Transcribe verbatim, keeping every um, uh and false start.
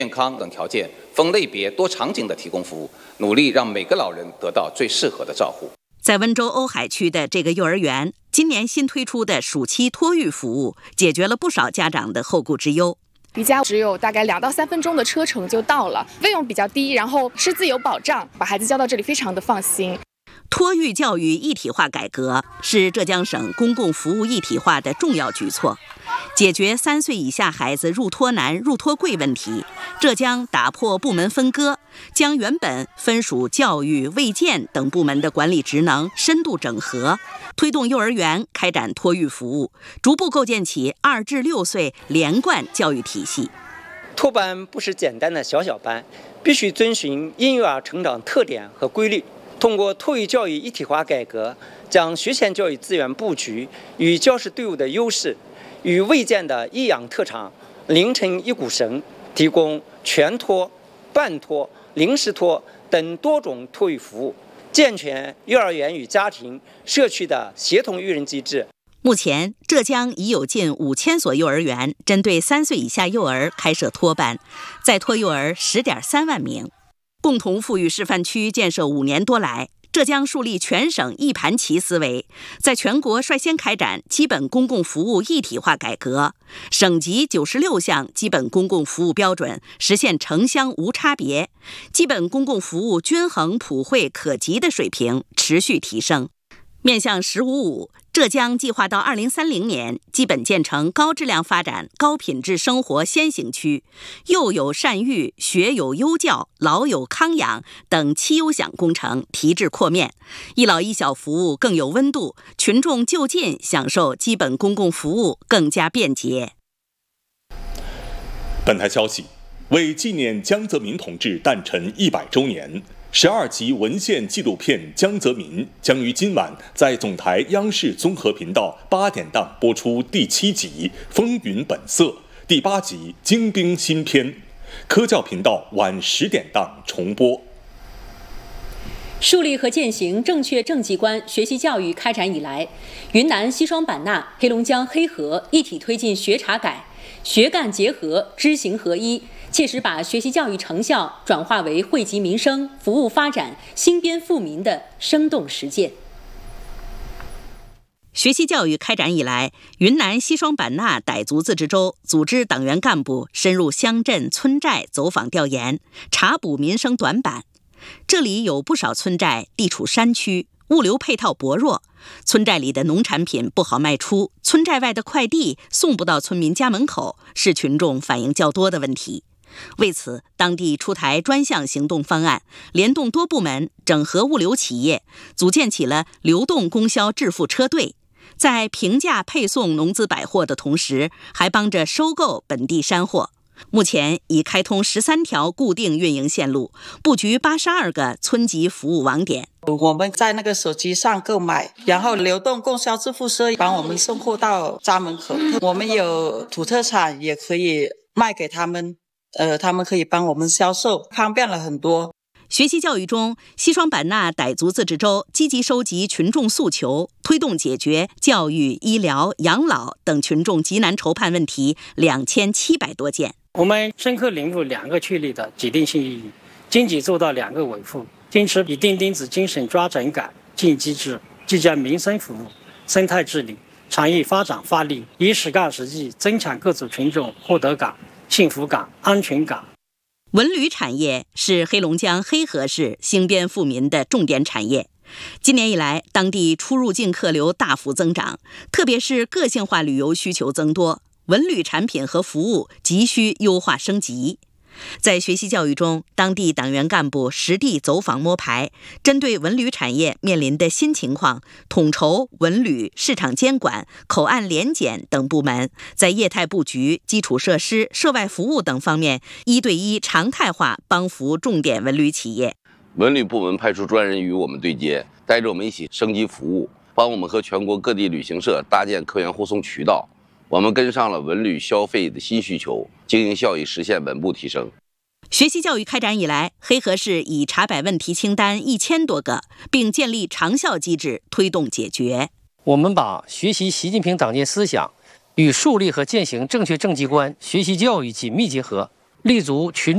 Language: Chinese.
健康等条件，分类别、多场景的提供服务，努力让每个老人得到最适合的照护。 在温州瓯海区的这个幼儿园，今年新推出的暑期托育服务，解决了不少家长的后顾之忧。 离家只有大概两到三分钟的车程就到了，费用比较低，然后师资有保障，把孩子交到这里非常的放心。 托育教育一体化改革是浙江省公共服务一体化的重要举措，解决三岁以下孩子入托难、入托贵问题。浙江打破部门分割，将原本分属教育、卫健等部门的管理职能深度整合，推动幼儿园开展托育服务，逐步构建起二至六岁连贯教育体系。 托班不是简单的小小班，必须遵循婴幼儿成长特点和规律。通过托育教育一体化改革，将学前教育资源布局与教师队伍的优势，与卫健的益养特长连成一股绳，提供全托、半托、临时托等多种托育服务，健全幼儿园与家庭、社区的协同育人机制。 目前，浙江已有近五千所幼儿园针对三岁以下幼儿开设托班，在托幼儿十点三万名。共同富裕示范区建设五年多来，浙江树立全省一盘棋思维，在全国率先开展基本公共服务一体化改革，省级九十六项基本公共服务标准实现城乡无差别，基本公共服务均衡普惠可及的水平持续提升。面向“十五五”，浙江计划到二零三零年基本建成高质量发展、高品质生活先行区，幼有善育、学有优教、老有康养等七优享工程提质扩面，一老一小服务更有温度，群众就近享受基本公共服务更加便捷。 本台消息，为纪念江泽民同志诞辰一百周年，十二集文献纪录片《江泽民》将于今晚在总台央视综合频道八点档播出第七集《风云本色》，第八集《精兵新篇》，科教频道晚十点档重播。 树立和践行正确政绩观学习教育开展以来，云南西双版纳、黑龙江黑河一体推进学查改、学干结合、知行合一，切实把学习教育成效转化为惠及民生、服务发展、兴边富民的生动实践。 学习教育开展以来，云南西双版纳傣族自治州组织党员干部深入乡镇村寨走访调研，查补民生短板。这里有不少村寨地处山区，物流配套薄弱，村寨里的农产品不好卖出，村寨外的快递送不到村民家门口，是群众反映较多的问题。为此，当地出台专项行动方案，联动多部门，整合物流企业，组建起了流动供销致富车队，在平价配送农资百货的同时，还帮着收购本地山货。目前已开通十三条固定运营线路，布局八十二个村级服务网点。 我们在那个手机上购买，然后流动供销致富车帮我们送货到家门口。我们有土特产也可以卖给他们，呃，他们可以帮我们销售，方便了很多。 学习教育中，西双版纳傣族自治州积极收集群众诉求，推动解决教育、医疗、养老等群众急难愁盼问题两千七百多件。 我们深刻领悟两个确立的决定性意义，经济做到两个稳富，坚持以钉钉子精神抓整改、进机制，既将民生服务、生态治理、产业发展发力，以实干实际增强各族群众获得感、幸福感、安全感。 文旅产业是黑龙江黑河市兴边富民的重点产业。今年以来，当地出入境客流大幅增长，特别是个性化旅游需求增多，文旅产品和服务急需优化升级。在学习教育中，当地党员干部实地走访摸排，针对文旅产业面临的新情况，统筹文旅、市场监管、口岸联检等部门，在业态布局、基础设施、涉外服务等方面一对一常态化帮扶重点文旅企业。 文旅部门派出专人与我们对接，带着我们一起升级服务，帮我们和全国各地旅行社搭建客源护送渠道。我们跟上了文旅消费的新需求，经营效益实现稳步提升。 学习教育开展以来，黑河市已查摆问题清单一千多个，并建立长效机制推动解决。 我们把学习习近平党建思想与树立和践行正确政绩观学习教育紧密结合，立足群